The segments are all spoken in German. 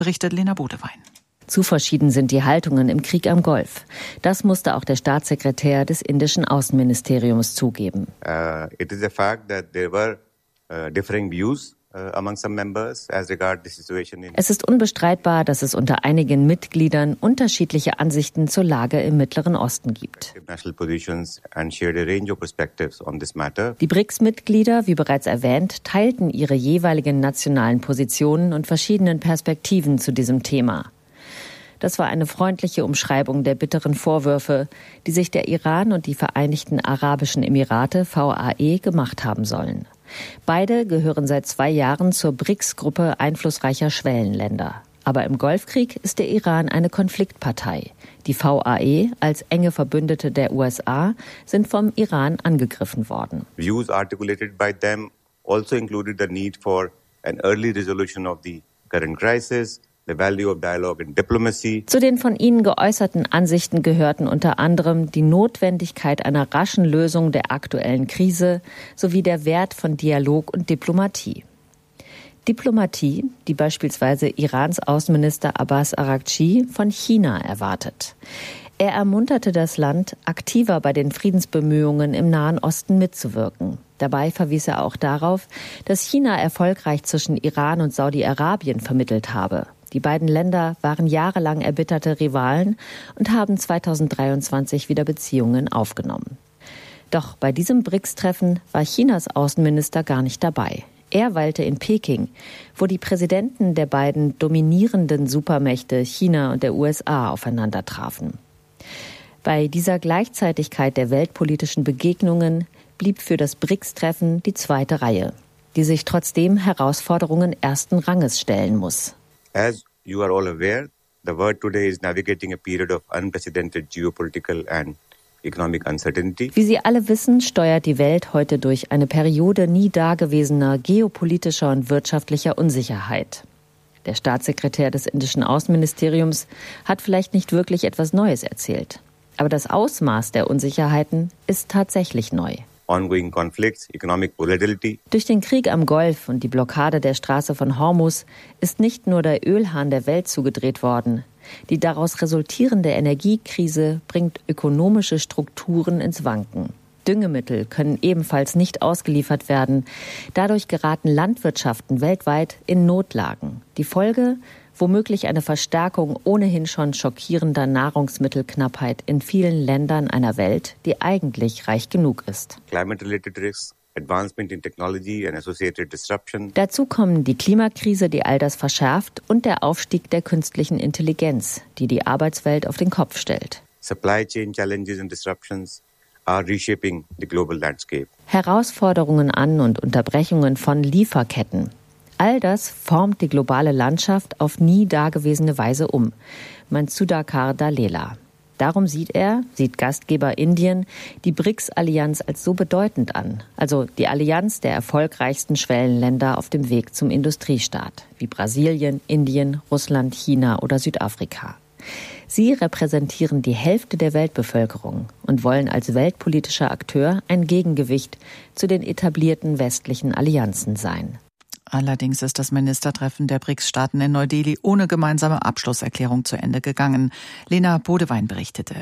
berichtet Lena Bodewein. Zu verschieden sind die Haltungen im Krieg am Golf. Das musste auch der Staatssekretär des indischen Außenministeriums zugeben. It is a fact that there were differing views among some members as regard the situation in. Es ist unbestreitbar, dass es unter einigen Mitgliedern unterschiedliche Ansichten zur Lage im Mittleren Osten gibt. Die BRICS-Mitglieder, wie bereits erwähnt, teilten ihre jeweiligen nationalen Positionen und verschiedenen Perspektiven zu diesem Thema. Das war eine freundliche Umschreibung der bitteren Vorwürfe, die sich der Iran und die Vereinigten Arabischen Emirate VAE gemacht haben sollen. Beide gehören seit 2 Jahren zur BRICS-Gruppe einflussreicher Schwellenländer. Aber im Golfkrieg ist der Iran eine Konfliktpartei. Die VAE als enge Verbündete der USA sind vom Iran angegriffen worden. Views articulated by them also included the need for an early resolution of the current crisis. The value of dialogue and diplomacy. Zu den von ihnen geäußerten Ansichten gehörten unter anderem die Notwendigkeit einer raschen Lösung der aktuellen Krise sowie der Wert von Dialog und Diplomatie. Diplomatie, die beispielsweise Irans Außenminister Abbas Araghchi von China erwartet. Er ermunterte das Land, aktiver bei den Friedensbemühungen im Nahen Osten mitzuwirken. Dabei verwies er auch darauf, dass China erfolgreich zwischen Iran und Saudi-Arabien vermittelt habe. Die beiden Länder waren jahrelang erbitterte Rivalen und haben 2023 wieder Beziehungen aufgenommen. Doch bei diesem BRICS-Treffen war Chinas Außenminister gar nicht dabei. Er weilte in Peking, wo die Präsidenten der beiden dominierenden Supermächte China und der USA aufeinander trafen. Bei dieser Gleichzeitigkeit der weltpolitischen Begegnungen blieb für das BRICS-Treffen die zweite Reihe, die sich trotzdem Herausforderungen ersten Ranges stellen muss. As you are all aware, the world today is navigating a period of unprecedented geopolitical and economic uncertainty. Wie Sie alle wissen, steuert die Welt heute durch eine Periode nie dagewesener geopolitischer und wirtschaftlicher Unsicherheit. Der Staatssekretär des indischen Außenministeriums hat vielleicht nicht wirklich etwas Neues erzählt. Aber das Ausmaß der Unsicherheiten ist tatsächlich neu. Ongoing conflicts, economic volatility. Durch den Krieg am Golf und die Blockade der Straße von Hormuz ist nicht nur der Ölhahn der Welt zugedreht worden. Die daraus resultierende Energiekrise bringt ökonomische Strukturen ins Wanken. Düngemittel können ebenfalls nicht ausgeliefert werden. Dadurch geraten Landwirtschaften weltweit in Notlagen. Die Folge? Womöglich eine Verstärkung ohnehin schon schockierender Nahrungsmittelknappheit in vielen Ländern einer Welt, die eigentlich reich genug ist. Climate-related risks, advancement in technology and associated disruption. Dazu kommen die Klimakrise, die all das verschärft, und der Aufstieg der künstlichen Intelligenz, die die Arbeitswelt auf den Kopf stellt. Supply chain challenges and disruptions are reshaping the global landscape. Herausforderungen an und Unterbrechungen von Lieferketten. All das formt die globale Landschaft auf nie dagewesene Weise um, meint Sudhakar Dallela. Darum sieht Gastgeber Indien, die BRICS-Allianz als so bedeutend an. Also die Allianz der erfolgreichsten Schwellenländer auf dem Weg zum Industriestaat, wie Brasilien, Indien, Russland, China oder Südafrika. Sie repräsentieren die Hälfte der Weltbevölkerung und wollen als weltpolitischer Akteur ein Gegengewicht zu den etablierten westlichen Allianzen sein. Allerdings ist das Ministertreffen der BRICS-Staaten in Neu-Delhi ohne gemeinsame Abschlusserklärung zu Ende gegangen. Lena Bodewein berichtete.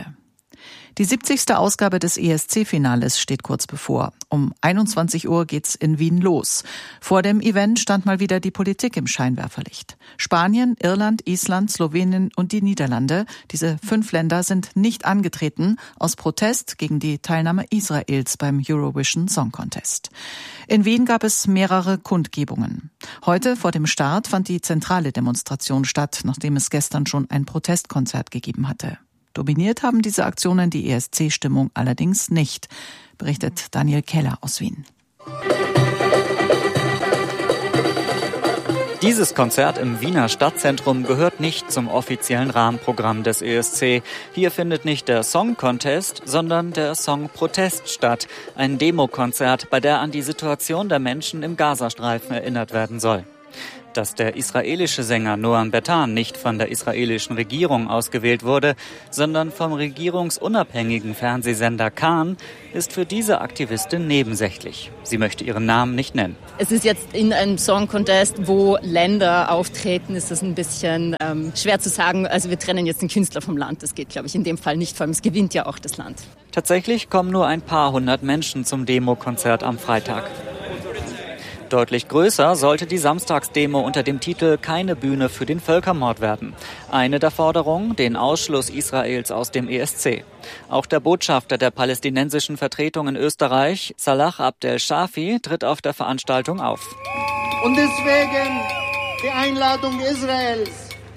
Die 70. Ausgabe des ESC-Finales steht kurz bevor. Um 21 Uhr geht's in Wien los. Vor dem Event stand mal wieder die Politik im Scheinwerferlicht. Spanien, Irland, Island, Slowenien und die Niederlande, diese 5 Länder sind nicht angetreten aus Protest gegen die Teilnahme Israels beim Eurovision Song Contest. In Wien gab es mehrere Kundgebungen. Heute vor dem Start fand die zentrale Demonstration statt, nachdem es gestern schon ein Protestkonzert gegeben hatte. Dominiert haben diese Aktionen die ESC-Stimmung allerdings nicht, berichtet Daniel Keller aus Wien. Dieses Konzert im Wiener Stadtzentrum gehört nicht zum offiziellen Rahmenprogramm des ESC. Hier findet nicht der Song Contest, sondern der Song Protest statt. Ein Demokonzert, bei der an die Situation der Menschen im Gazastreifen erinnert werden soll. Dass der israelische Sänger Noam Betan nicht von der israelischen Regierung ausgewählt wurde, sondern vom regierungsunabhängigen Fernsehsender Kan, ist für diese Aktivistin nebensächlich. Sie möchte ihren Namen nicht nennen. Es ist jetzt in einem Song Contest, wo Länder auftreten, ist das ein bisschen schwer zu sagen. Also wir trennen jetzt den Künstler vom Land. Das geht, glaube ich, in dem Fall nicht. Vor allem, es gewinnt ja auch das Land. Tatsächlich kommen nur ein paar hundert Menschen zum Demokonzert am Freitag. Deutlich größer sollte die Samstagsdemo unter dem Titel »Keine Bühne für den Völkermord« werden. Eine der Forderungen, den Ausschluss Israels aus dem ESC. Auch der Botschafter der palästinensischen Vertretung in Österreich, Salah Abdel Shafi, tritt auf der Veranstaltung auf. Und deswegen die Einladung Israels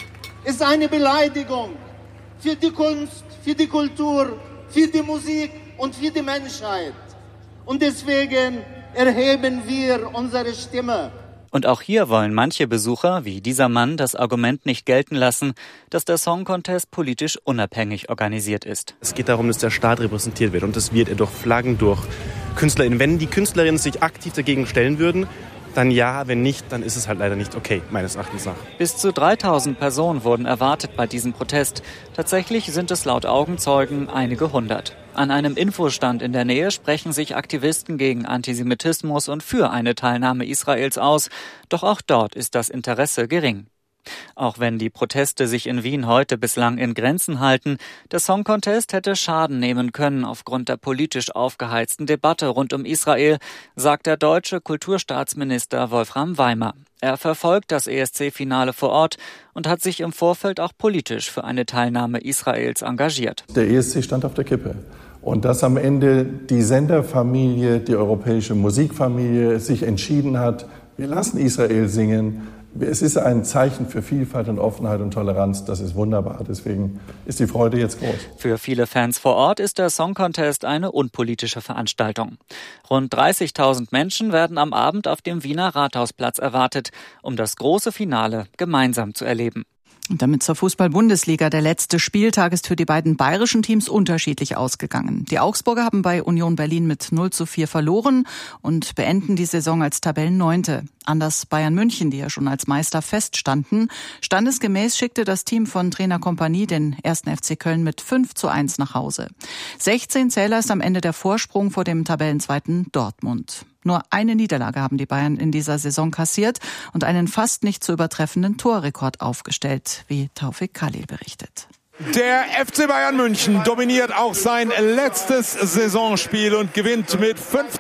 ist eine Beleidigung für die Kunst, für die Kultur, für die Musik und für die Menschheit. Und deswegen erheben wir unsere Stimme. Und auch hier wollen manche Besucher, wie dieser Mann, das Argument nicht gelten lassen, dass der Song Contest politisch unabhängig organisiert ist. Es geht darum, dass der Staat repräsentiert wird und das wird durch Flaggen, durch KünstlerInnen. Wenn die KünstlerInnen sich aktiv dagegen stellen würden, dann ja, wenn nicht, dann ist es halt leider nicht okay, meines Erachtens nach. Bis zu 3000 Personen wurden erwartet bei diesem Protest. Tatsächlich sind es laut Augenzeugen einige hundert. An einem Infostand in der Nähe sprechen sich Aktivisten gegen Antisemitismus und für eine Teilnahme Israels aus. Doch auch dort ist das Interesse gering. Auch wenn die Proteste sich in Wien heute bislang in Grenzen halten, der Song Contest hätte Schaden nehmen können aufgrund der politisch aufgeheizten Debatte rund um Israel, sagt der deutsche Kulturstaatsminister Wolfram Weimer. Er verfolgt das ESC-Finale vor Ort und hat sich im Vorfeld auch politisch für eine Teilnahme Israels engagiert. Der ESC stand auf der Kippe. Und dass am Ende die Senderfamilie, die europäische Musikfamilie sich entschieden hat, wir lassen Israel singen. Es ist ein Zeichen für Vielfalt und Offenheit und Toleranz. Das ist wunderbar. Deswegen ist die Freude jetzt groß. Für viele Fans vor Ort ist der Song Contest eine unpolitische Veranstaltung. Rund 30.000 Menschen werden am Abend auf dem Wiener Rathausplatz erwartet, um das große Finale gemeinsam zu erleben. Und damit zur Fußball-Bundesliga. Der letzte Spieltag ist für die beiden bayerischen Teams unterschiedlich ausgegangen. Die Augsburger haben bei Union Berlin mit 0:4 verloren und beenden die Saison als Tabellenneunte. Anders Bayern München, die ja schon als Meister feststanden. Standesgemäß schickte das Team von Trainer Kompanie den 1. FC Köln mit 5:1 nach Hause. 16 Zähler ist am Ende der Vorsprung vor dem Tabellenzweiten Dortmund. Nur eine Niederlage haben die Bayern in dieser Saison kassiert und einen fast nicht zu übertreffenden Torrekord aufgestellt, wie Taufik Khalil berichtet. Der FC Bayern München dominiert auch sein letztes Saisonspiel und gewinnt mit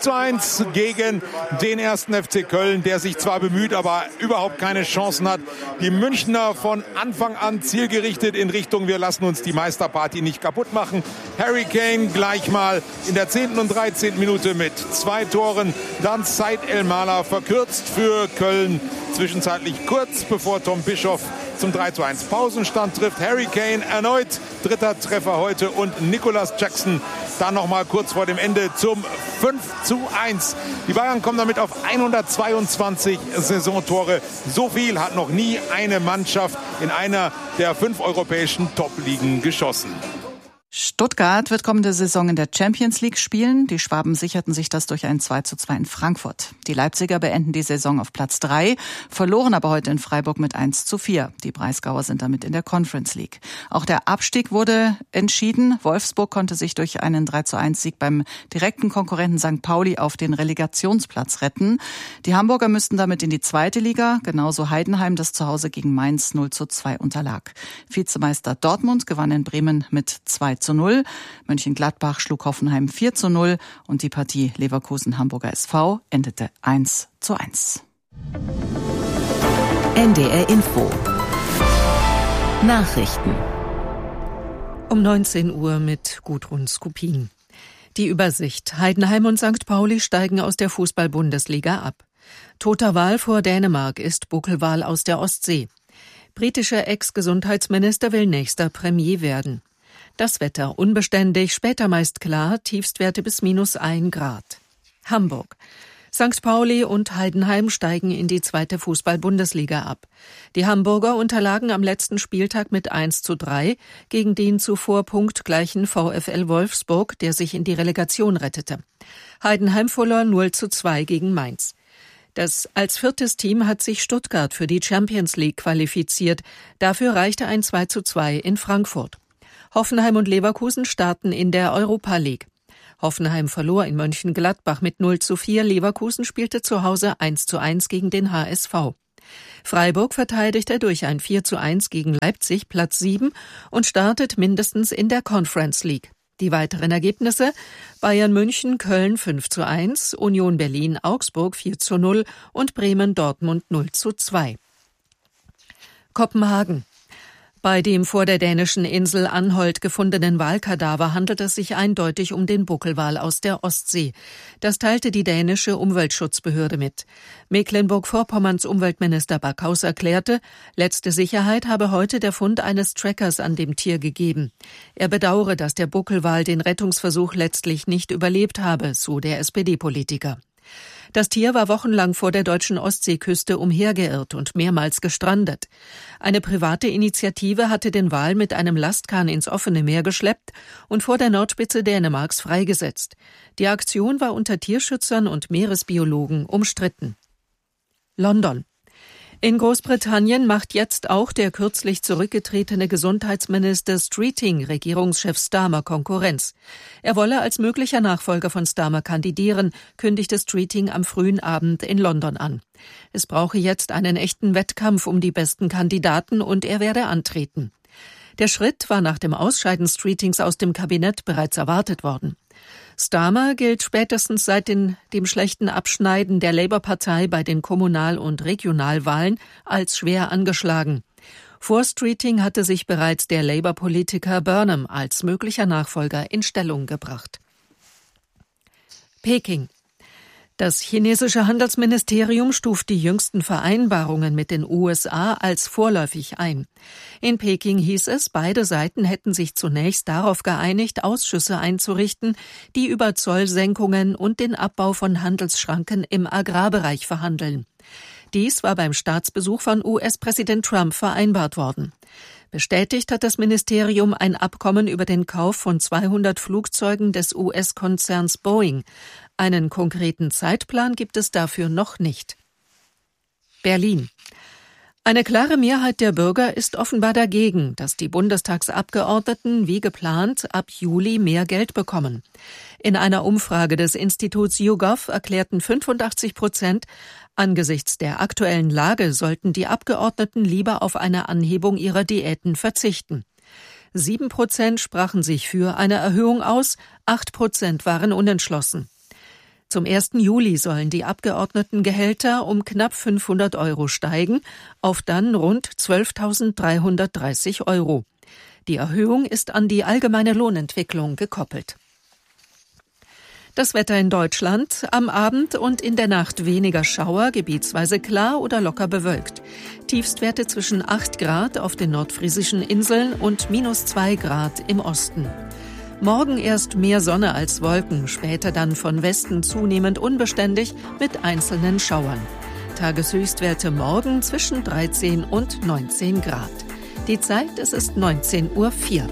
5:1 gegen den 1. FC Köln, der sich zwar bemüht, aber überhaupt keine Chancen hat. Die Münchner von Anfang an zielgerichtet in Richtung, wir lassen uns die Meisterparty nicht kaputt machen. Harry Kane gleich mal in der 10. und 13. Minute mit 2 Toren. Dann Said El-Mala verkürzt für Köln. Zwischenzeitlich kurz bevor Tom Bischoff zum 3:1 Pausenstand trifft. Harry Kane erneut dritter Treffer heute und Nicolas Jackson dann noch mal kurz vor dem Ende zum 5:1. Die Bayern kommen damit auf 122 Saisontore. So viel hat noch nie eine Mannschaft in einer der 5 europäischen Top-Ligen geschossen. Stuttgart wird kommende Saison in der Champions League spielen. Die Schwaben sicherten sich das durch ein 2:2 in Frankfurt. Die Leipziger beenden die Saison auf Platz 3, verloren aber heute in Freiburg mit 1:4. Die Breisgauer sind damit in der Conference League. Auch der Abstieg wurde entschieden. Wolfsburg konnte sich durch einen 3:1 beim direkten Konkurrenten St. Pauli auf den Relegationsplatz retten. Die Hamburger müssten damit in die 2. Liga, genauso Heidenheim, das zu Hause gegen Mainz 0:2 unterlag. Vizemeister Dortmund gewann in Bremen mit 2:0. Mönchengladbach schlug Hoffenheim 4:0 und die Partie Leverkusen-Hamburger SV endete 1:1. NDR Info. Nachrichten. Um 19 Uhr mit Gudrun Skupin. Die Übersicht. Heidenheim und St. Pauli steigen aus der Fußball-Bundesliga ab. Toter Wal vor Dänemark ist Buckelwal aus der Ostsee. Britischer Ex-Gesundheitsminister will nächster Premier werden. Das Wetter unbeständig, später meist klar, Tiefstwerte bis -1 Grad. Hamburg. St. Pauli und Heidenheim steigen in die 2. Fußball-Bundesliga ab. Die Hamburger unterlagen am letzten Spieltag mit 1:3 gegen den zuvor punktgleichen VfL Wolfsburg, der sich in die Relegation rettete. Heidenheim verlor 0:2 gegen Mainz. Das als viertes Team hat sich Stuttgart für die Champions League qualifiziert. Dafür reichte ein 2:2 in Frankfurt. Hoffenheim und Leverkusen starten in der Europa League. Hoffenheim verlor in Mönchengladbach mit 0:4, Leverkusen spielte zu Hause 1:1 gegen den HSV. Freiburg verteidigte durch ein 4:1 gegen Leipzig Platz 7 und startet mindestens in der Conference League. Die weiteren Ergebnisse: Bayern München Köln 5:1, Union Berlin Augsburg 4:0 und Bremen Dortmund 0:2. Kopenhagen. Bei dem vor der dänischen Insel Anholt gefundenen Walkadaver handelt es sich eindeutig um den Buckelwal aus der Ostsee. Das teilte die dänische Umweltschutzbehörde mit. Mecklenburg-Vorpommerns Umweltminister Backhaus erklärte, letzte Sicherheit habe heute der Fund eines Trackers an dem Tier gegeben. Er bedauere, dass der Buckelwal den Rettungsversuch letztlich nicht überlebt habe, so der SPD-Politiker. Das Tier war wochenlang vor der deutschen Ostseeküste umhergeirrt und mehrmals gestrandet. Eine private Initiative hatte den Wal mit einem Lastkahn ins offene Meer geschleppt und vor der Nordspitze Dänemarks freigesetzt. Die Aktion war unter Tierschützern und Meeresbiologen umstritten. London. In Großbritannien macht jetzt auch der kürzlich zurückgetretene Gesundheitsminister Streeting Regierungschef Starmer Konkurrenz. Er wolle als möglicher Nachfolger von Starmer kandidieren, kündigte Streeting am frühen Abend in London an. Es brauche jetzt einen echten Wettkampf um die besten Kandidaten und er werde antreten. Der Schritt war nach dem Ausscheiden Streetings aus dem Kabinett bereits erwartet worden. Starmer gilt spätestens seit dem schlechten Abschneiden der Labour-Partei bei den Kommunal- und Regionalwahlen als schwer angeschlagen. Vor Streeting hatte sich bereits der Labour-Politiker Burnham als möglicher Nachfolger in Stellung gebracht. Peking. Das chinesische Handelsministerium stuft die jüngsten Vereinbarungen mit den USA als vorläufig ein. In Peking hieß es, beide Seiten hätten sich zunächst darauf geeinigt, Ausschüsse einzurichten, die über Zollsenkungen und den Abbau von Handelsschranken im Agrarbereich verhandeln. Dies war beim Staatsbesuch von US-Präsident Trump vereinbart worden. Bestätigt hat das Ministerium ein Abkommen über den Kauf von 200 Flugzeugen des US-Konzerns Boeing. Einen konkreten Zeitplan gibt es dafür noch nicht. Berlin. Eine klare Mehrheit der Bürger ist offenbar dagegen, dass die Bundestagsabgeordneten wie geplant ab Juli mehr Geld bekommen. In einer Umfrage des Instituts YouGov erklärten 85%, angesichts der aktuellen Lage sollten die Abgeordneten lieber auf eine Anhebung ihrer Diäten verzichten. 7% sprachen sich für eine Erhöhung aus, 8% waren unentschlossen. Zum 1. Juli sollen die Abgeordnetengehälter um knapp 500 € steigen, auf dann rund 12.330 €. Die Erhöhung ist an die allgemeine Lohnentwicklung gekoppelt. Das Wetter in Deutschland: am Abend und in der Nacht weniger Schauer, gebietsweise klar oder locker bewölkt. Tiefstwerte zwischen 8 Grad auf den nordfriesischen Inseln und -2 Grad im Osten. Morgen erst mehr Sonne als Wolken, später dann von Westen zunehmend unbeständig mit einzelnen Schauern. Tageshöchstwerte morgen zwischen 13 und 19 Grad. Die Zeit, es ist 19:04 Uhr.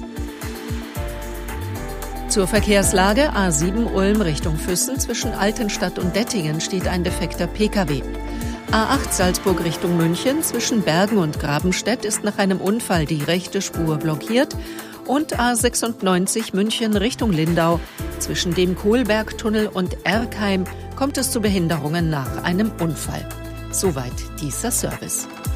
Zur Verkehrslage: A7 Ulm Richtung Füssen, zwischen Altenstadt und Dettingen steht ein defekter Pkw. A8 Salzburg Richtung München, zwischen Bergen und Grabenstedt ist nach einem Unfall die rechte Spur blockiert. Und A96 München Richtung Lindau, zwischen dem Kohlbergtunnel und Erkheim kommt es zu Behinderungen nach einem Unfall. Soweit dieser Service.